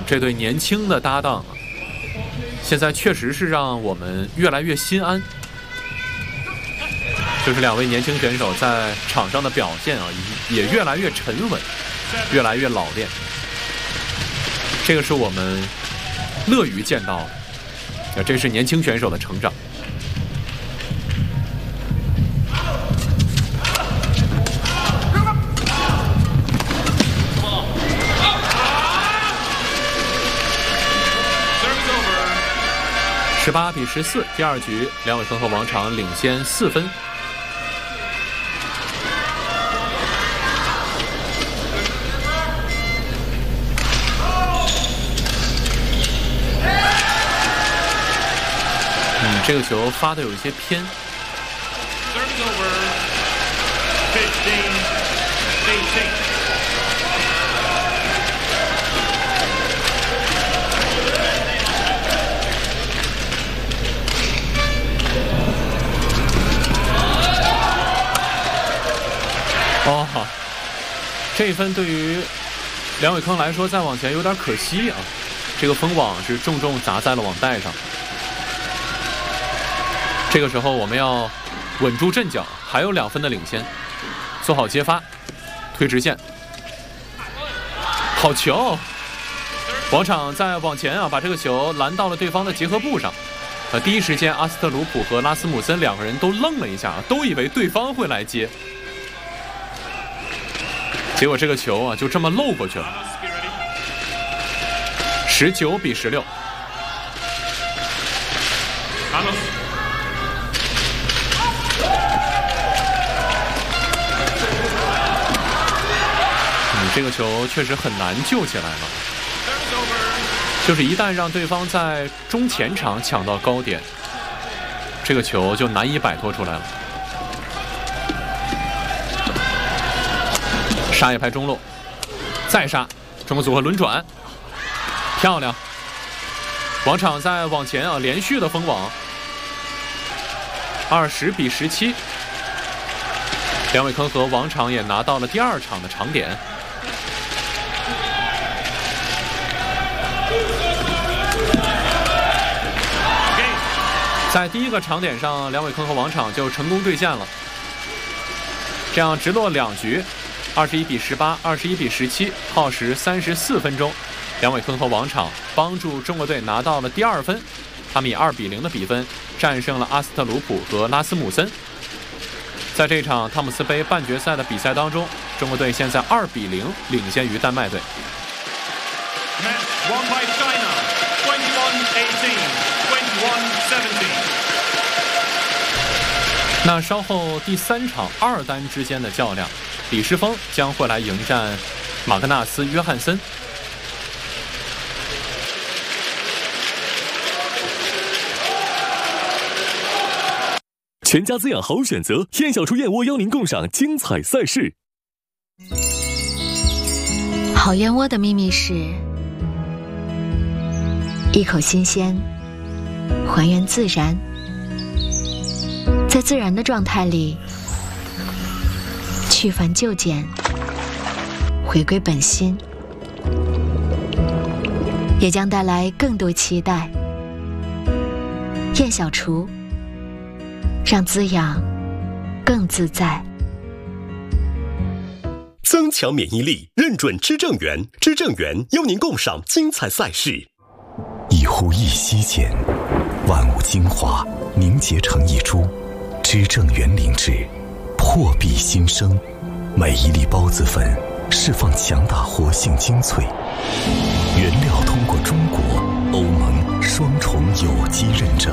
这对年轻的搭档现在确实是让我们越来越心安。就是两位年轻选手在场上的表现也越来越沉稳，越来越老练。这个是我们乐于见到的，这是年轻选手的成长。18比14，第二局梁伟峰和王昶领先4分。这个球发的有一些偏。这一分对于梁伟铿来说再往前有点可惜啊，这个封网是重重砸在了网带上。这个时候我们要稳住阵脚，还有2分的领先，做好接发，推直线，好球！王昶在往前把这个球拦到了对方的结合部上。第一时间阿斯特鲁普和拉斯姆森2个人都愣了一下，都以为对方会来接。结果这个球就这么漏过去了。19比16。这个球确实很难救起来了，就是一旦让对方在中前场抢到高点，这个球就难以摆脱出来了。杀一拍中路，再杀，中国组合轮转，漂亮！王昶在往前连续的封网。20比17，梁伟铿和王昶也拿到了第2场的长点。在第1个长点上，梁伟铿和王昶就成功兑现了，这样直落2局。21比18 21比17，耗时34分钟，梁伟铿和王昶帮助中国队拿到了第2分，他们以2比0的比分战胜了阿斯特鲁普和拉斯姆森。在这场汤姆斯杯半决赛的比赛当中，中国队现在2比0领先于丹麦队。那稍后第3场2单之间的较量，李诗峰将会来迎战马格纳斯·约翰森。 全家滋养好选择，燕小厨燕窝邀您共赏精彩赛事。 好燕窝的秘密是一口新鲜，还原自然，在自然的状态里去繁就简，回归本心，也将带来更多期待。燕小厨，让滋养更自在。 增强免疫力，认准知正源，知正源邀您共赏精彩赛事。 一呼一吸间，万物精华凝结成一株，知正源灵芝破壁新生，每一粒孢子粉释放强大活性精粹，原料通过中国、欧盟双重有机认证，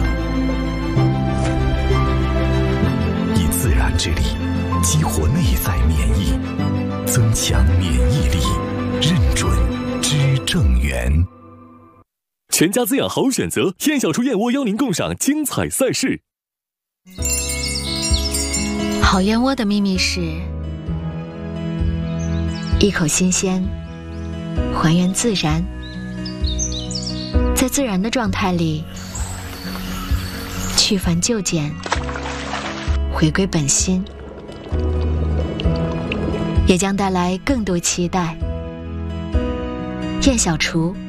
以自然之力激活内在免疫，增强免疫力，认准知正源。 全家滋养好选择，燕小厨燕窝邀您共赏精彩赛事。 好燕窝的秘密是一口新鲜，还原自然，在自然的状态里去繁就简，回归本心，也将带来更多期待。燕小厨，